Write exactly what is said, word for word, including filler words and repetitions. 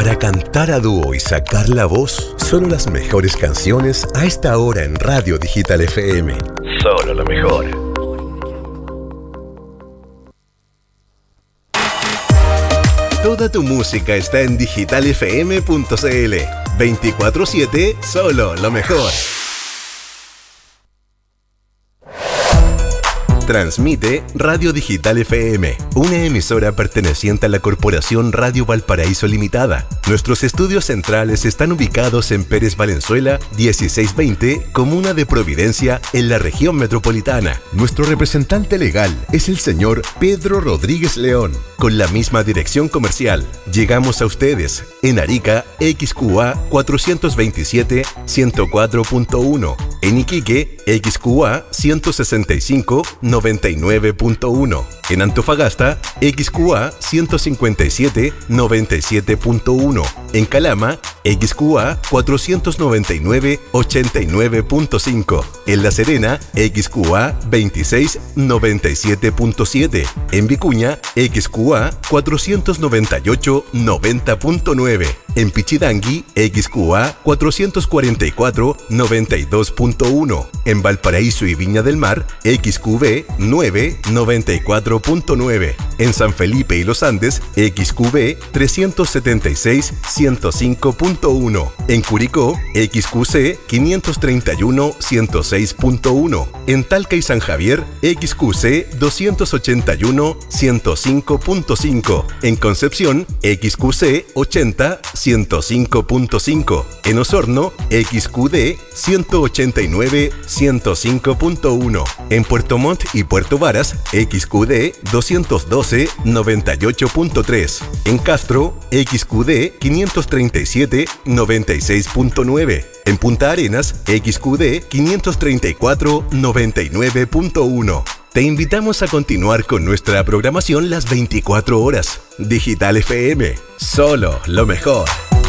Para cantar a dúo y sacar la voz, solo las mejores canciones a esta hora en Radio Digital F M. Solo lo mejor. Toda tu música está en digital f m punto c l. veinticuatro siete, solo lo mejor. Transmite Radio Digital F M, una emisora perteneciente a la Corporación Radio Valparaíso Limitada. Nuestros estudios centrales están ubicados en Pérez Valenzuela, dieciséis veinte, Comuna de Providencia, en la región metropolitana. Nuestro representante legal es el señor Pedro Rodríguez León. Con la misma dirección comercial, llegamos a ustedes en Arica, X Q A cuatrocientos veintisiete, ciento cuatro punto uno, en Iquique, X Q A ciento sesenta y cinco, noventa y nueve punto uno, en Antofagasta, X Q A ciento cincuenta y siete, noventa y siete punto uno, en Calama, X Q A cuatrocientos noventa y nueve, ochenta y nueve punto cinco, en La Serena, X Q A veintiséis, noventa y siete punto siete, en Vicuña, X Q A cuatrocientos noventa y ocho, noventa punto nueve, en Pichidangui, X Q A cuatrocientos cuarenta y cuatro, noventa y dos punto uno, en Valparaíso y Viña del Mar, X Q B nueve, noventa y cuatro punto nueve, en San Felipe y Los Andes, X Q B trescientos setenta y seis, ciento cinco punto uno, en Curicó, X Q C quinientos treinta y uno, ciento seis punto uno, en Talca y San Javier, X Q C doscientos ochenta y uno, ciento cinco punto cinco, en Concepción, X Q C ochenta, ciento cinco punto cinco, en Osorno, X Q D ciento ochenta y nueve, ciento cinco punto uno, en Puerto Montt y Puerto Varas, X Q D doscientos doce, noventa y ocho punto tres, en Castro, X Q D quinientos treinta y siete, noventa y seis punto nueve, en Punta Arenas, X Q D quinientos treinta y cuatro, noventa y nueve punto uno. Te invitamos a continuar con nuestra programación las veinticuatro horas. Digital F M, solo lo mejor.